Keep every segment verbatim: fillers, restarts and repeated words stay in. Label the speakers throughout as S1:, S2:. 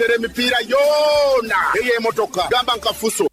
S1: emipira yona eye motoka gamba nkafuso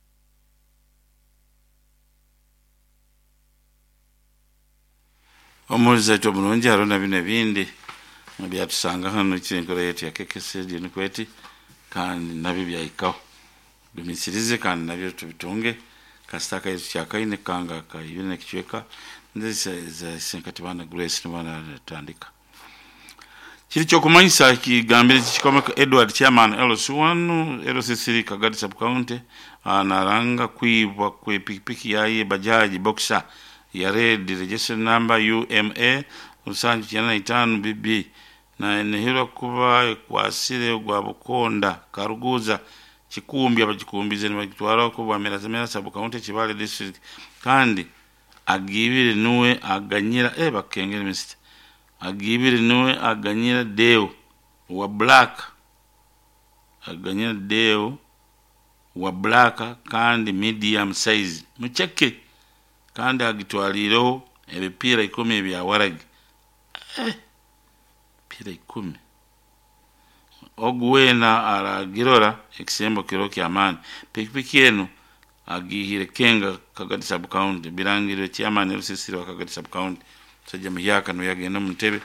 S2: omuliza to bulungi arona bine bindi byatusanga hano kirenkora yetu ya kekesedi nikweti kandi nabyo byayikaho bimisirize kandi nabyo tubitunge kasitaka yetu cyakaine kanga kayine kichweka ndese za senkati bana Grace nibana tandika kiri cyo kumanyisa kigambire kikoma Edward Chairman L C one L C three Kagadi sub county anaranga kuibwa kwe pikipiki yaye bajaji boxer ya red registration number U M A usanju cyana itanu B B na enehero kuba kwasire gwa Bukonda Karuguza Kikumbi abagikumbize nibagitwara ko bamera zemera sub county Kibale district kandi agibire nuwe aganyira e bakengere mister agibire nuwe aganyira deo wa black aganyira deo wa black kandi medium size mucheke kandi agitwaliro ebipira ikumi bya waragi eh pira ikumi ogwena aragirora exembo kiro kyamani pikipiki yenu agihire kenga Kagadi sub county birangire Chairman L C three wa Kagadi sub county saje myaka no yagenda mutebe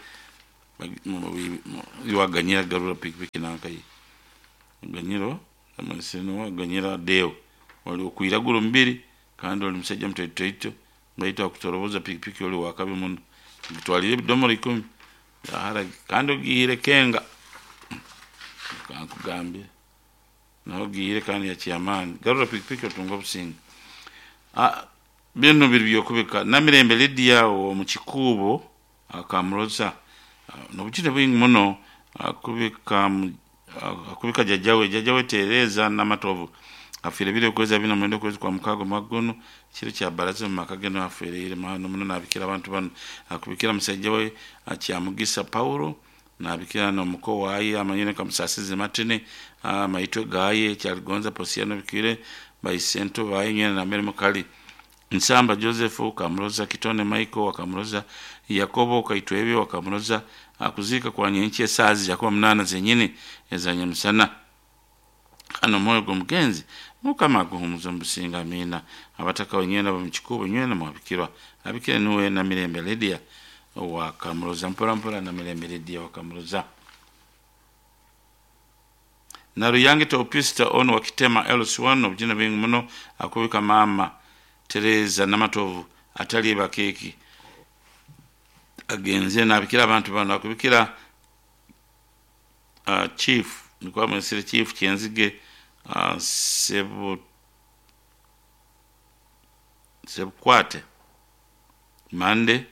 S2: iwaganyira garura pikipiki nankai ganyiro amaseno waganyira deo wali okuiraguro mbiri kandi oli musajja mutetoito baita okutoroboza pikipiki oli wakabe mundu bitwalire bidomoro ikumi ahara kandi ogihire kenga kankugambye no gihire kandi ya Chairman garura pikipiki otunga businga ah bino biribyo kubika namirembe Lydia o mukikubo akamroza no bukine bwingi muno akubika akubika jajawe jajawe tereza na matovu afire bile kweza bino mwendo kwezi kwa mukago magono kiri kya baraza mu makageno afire ile mahano muno nabikira abantu bano akubikira musajja we akyamugisa Paulo nabikira no muko waye amanyene kamusasize matene amaitwe gaye cyaligonza posiano bikire bayisento bayenye na meri mukali Nsamba Joseph Kamroza Kitone Michael wakamroza Yakobo kaitwebe wakamroza akuzika kwa nyenchi esazi yakuba mnana zenyine ezanye musana hano moyo gomgenzi mukama guhumuza mbusinga mina abataka wenyena bamchikubo nyena mwabikirwa abikire nuwe na mirembe Lydia wakamroza mpora mpora na mirembe Lydia wakamroza na ruyange to pista on wakitema L C one objina bingi muno akubika mama Teresa namatovu atali bakeki agenze nabikira abantu bana kubikira uh, chief nikwa mwesire chief Kienzige uh, sebu sebu kwate mande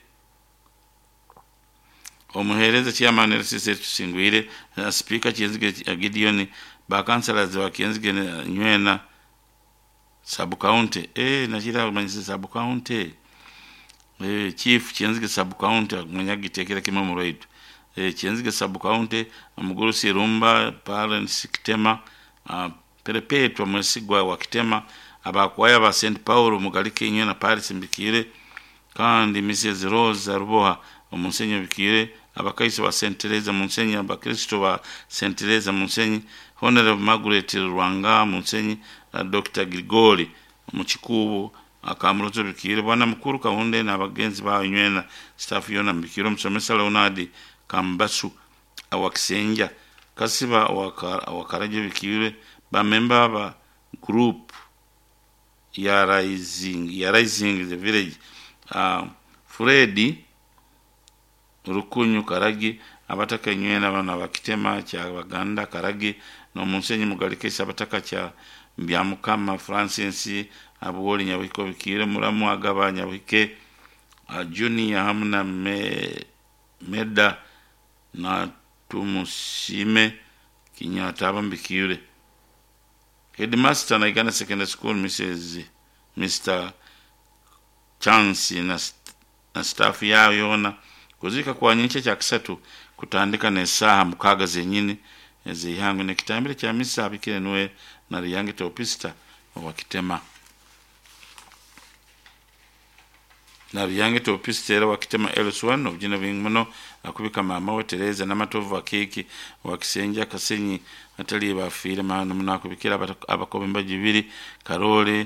S2: omuhereza Chairman L C three tusingwire uh, speaker Kienzige Gideon ba councilors wa Kienzige nywena sub county eh nachira manyise sub county eh chief Kienzige sub county munyagitekera kimwe mu roid eh Kienzige sub county amuguru Sirumba parents Kitema uh, perpetua mwesigwa wa Kitema abakwaya ba Saint Paul mugalike nywe na Paris mbikire kandi Missus Rose Ruboha omunsenye bikire abakaisi wa Saint Teresa munsenye abakristo wa Saint Teresa munsenye Honorable Margaret Rwanga munsenye uh, Doctor Grigori mukikubu akamrozo bikire bwana mukuru kahunde na abagenzi ba nywena staff yona mbikiro musomesa Leonard Kambasu awakisenja kasiba awakaraje bikire ba member ba group ya rising ya rising the village uh, Freddy Rukunyu Karagi abataka nywena bana bakitema cya Baganda Karagi no munsenyi mugalikesha abataka cya Mbyamukama Francis abuwoli nyabiko bikire muramu agabanya bike uh, junior hamna me, meda na tumusime kinyata abambikire headmaster na Igana Secondary School Missus Mister Chance na, na staff yao yona kuzika kwa nyiche cha kisatu kutandika na saha mukaga zenyini ezihangu ne kitambire kya misa abikire nuwe na riyange topista wakitema na byange to pistera wakitema Ls one obujina bingmono akubika mama we Tereza namatovu akiki wakisenja kasenyi atali bafire mano munakubikira abakobemba jibiri Karoli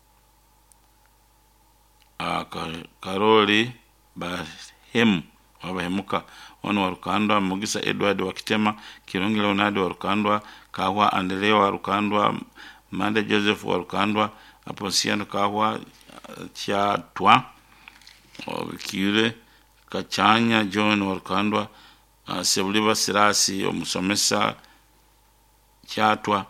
S2: aka Karoli bahemu wabahemuka ono warukandwa Mugisa Edward wakitema Kirongera Leonardo warukandwa Kahwa Andelewa warukandwa Manda Joseph warukandwa Aponsiano Kahwa Chatwa Kire Kachanya John warukandwa uh, Sebuliba Sirasi omusomesa Chatwa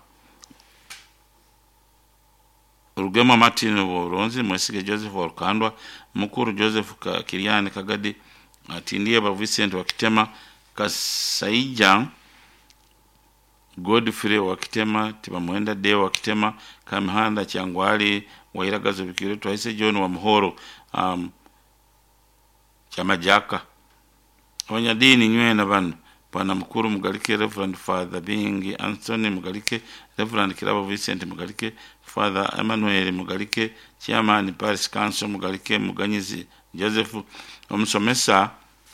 S2: Rugema Martin Woronzi Mwesige Joseph warukandwa Mukuru Joseph ka Kiriani Kagadi Atindie ba Vincent wakitema Kasaija Godfrey wakitema Tibamwenda De wakitema Kamihanda Changwali Wairagazo Bikire Twaise John wa Muhoro um, Chamajaka Abanyadini nywena bano Pana Mukuru Mugalike Reverend Father Bingi Anthony Mugalike Reverend Kirabo Vincent Mugalike Father Emmanuel Mugalike Chairman Paris Council Mugalike Muganyizi Joseph omusomesa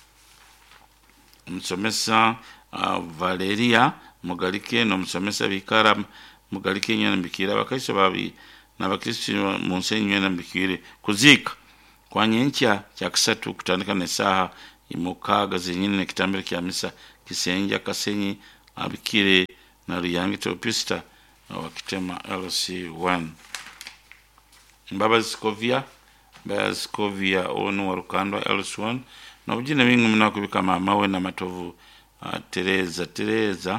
S2: omusomesa uh, Valeria Mugalike no musomesa Bikara Mugalike nyana mbikira bakaiso babi n'abakristo mu nsenyi nyana mbikire kuzika kwa nyencha cya kisatu kutandika na saha imukaga zenyine kitambere kya misa kisenja kasenyi abikire na ruyangi topista wakitema L C one Mbaba Skovia Mbaba Skovia onu warukandwa L C one na ujine wingu mnakubika mama we na matovu uh, Tereza Tereza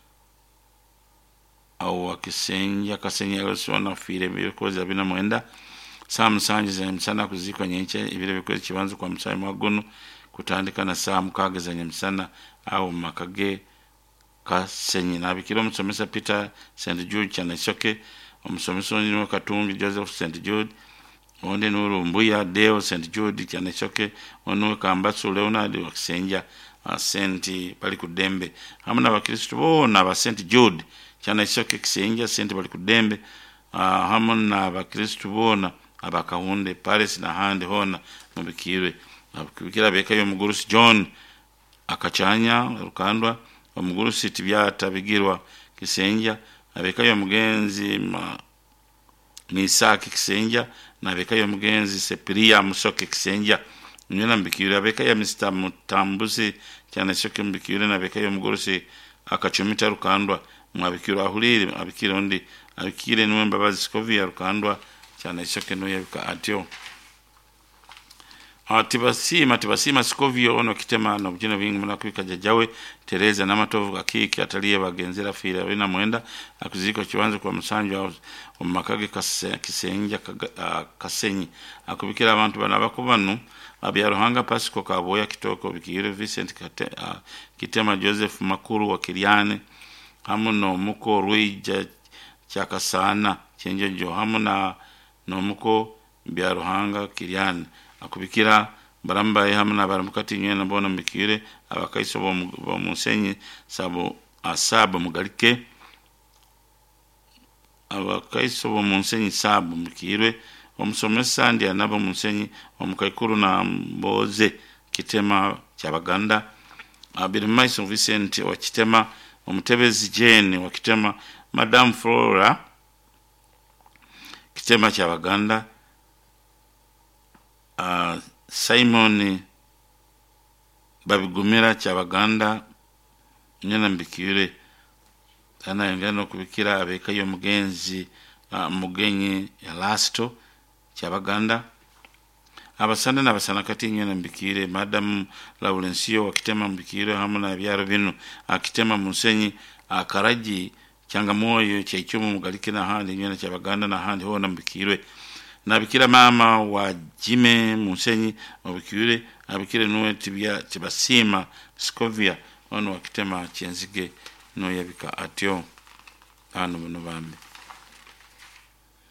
S2: au wakisenja kasenyi L C one afire bikozi abina mwenda saa musanji za msana kuzikwa nyenche ibire bikozi kibanzu kwa msayi mwagono kutandika na saa mukaga za msana au makage kasenyi na bikiro omusomesa Peter Saint Jude cyane soke omusomesa onino Katumbi Joseph Saint Jude onde nuru mbuya Deo Saint Jude cyane soke onu Kambaso Leonard wakisenja uh, Saint bali kudembe hamuna bakristo bona ba Saint Jude cyane soke kisenja Saint bali kudembe uh, hamuna bakristo bona abakahunde Paris na handi hona mubikire abikira beka yo mugurusi John akachanya rukandwa omugurusi tibyata bigirwa kisenja abeka yo mugenzi ma Misaki kisenja na beka yo mugenzi Sepiria musoke kisenja nyina mbikire abeka ya Mister Mutambusi cyane soke mbikire na beka yo mugurusi akachumita rukandwa mwabikiro ahulire abikire ndi abikire nuwe Mbabazi Skovia rukandwa cyane soke no yabika atyo Atibasima tibasima Skovio ono kitema na bujina bingi muna kubika jajawe Tereza na matovu akiki ataliye bagenzera fira wina mwenda akuziko kiwanzo kwa musanjo wa makage kase, kisenja uh, kasenyi akubikira abantu bana bakubanu abyaruhanga Pasco Kaboya kitoko bikire Vincent kate, uh, kitema Joseph Makuru wa Kiriane hamuno muko Ruija Chakasana chenjojo hamuna no muko byaruhanga Kiriane akubikira baramba hamuna baramukati nyene bona mbikire abakaiso bo musenyi sabo asaba mugalike abakaiso bo musenyi sabo mbikire omusomesa ndi anaba musenyi omukaikuru na mboze kitema cyabaganda abiri Maison Vincent wa kitema omutebezi Jane wa kitema Madame Flora kitema cyabaganda Uh, Simon Babigumira cyabaganda nyana mbikire ana yangano kubikira abeka yo mugenzi uh, mugenyi ya Lasto cyabaganda abasana nabasana kati nyana mbikire Madam Laurencio wakitema mbikire hamuna byaro bino akitema musenyi akaraji cyangamoyo cyaicyomo mugalike na handi nyana cyabaganda na handi ho nambikire nabikira mama wa Jime musenyi obikire abikire nuwe tibya tibasima Skovia ono wakitema cyenzige no yabika atyo hano bano bambe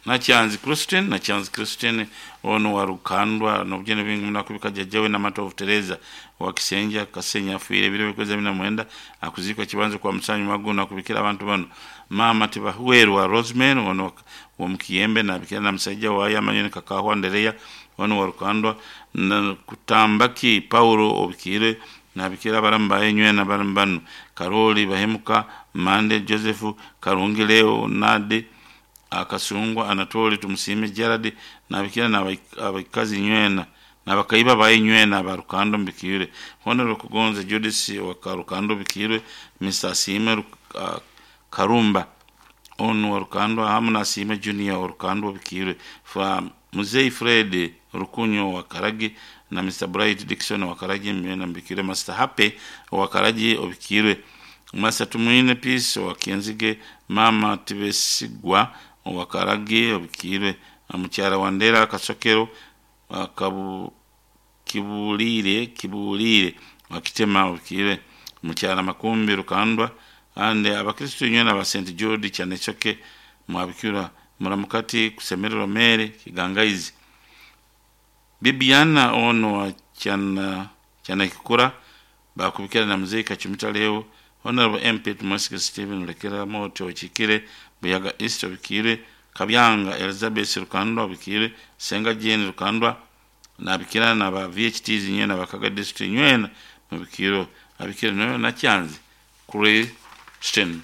S2: na Chanzi Christian na Chanzi Christian ono warukandwa no bugene bingi munakubika jajjawe na Matovu Teresa wakisenja kasenya afuire bire bikweza bina mwenda akuzikwa kibanzo kwa Musanyu Maguna kubikira abantu bano mama tibahuerwa Rosemary ono wo mukiyembe na bikira na musajja waya amanyene kakahwa ndereya ono warukandwa na kutambaki Paulo obikire na bikira baramba enywe na barambano Karoli Bahemuka Mande Joseph Karungileo Nade akasungwa Anatoli Tumusime Gerard na bikira na abakazi nywena na bakaiba bayinywena barukando mbikire hono rukugonza Judisi wa Karukando bikire Mister Sime uh, Karumba ono warukando hamuna Sime Junior warukando bikire fa Muzei Fred Rukunyo wa Karagi na Mister Bright Dixon wa Karagi mwena mbikire Master Happy wa Karagi obikire Master Tumuine Peace wa Kienzige Mama Tibesigwa wa Karagi obikire amucyara wandera Kasokero akabu kibulire kibulire wakitema obikire mucyara Makumbi Rukandwa ande abakristo nyena ba Saint George cyane cyoke mwabikira muramukati kusemerero mere Kigangaizi Bibiana ono wa cyana cyana kikura bakubikira na Muzei Kachumita leo Honorable M P Tumasika Steven Lekera Moto Chikire Buyaga East obikire Kabyanga Elizabeth Rukandwa obikire Senga Jane Rukandwa na bikira na ba V H T zinyena bakaga district nywena mubikiro abikira no na Chanzi Christian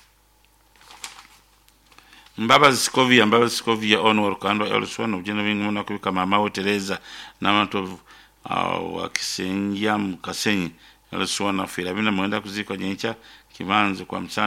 S2: Mbaba Skovia Mbaba Skovia ono Rukandwa Elswana ujena bingi muna kubika Mama Teresa na Matovu uh, wakisenja mkasenyi Elswana fila bina mwenda kuzikwa nyecha kibanzo kwa Musanyu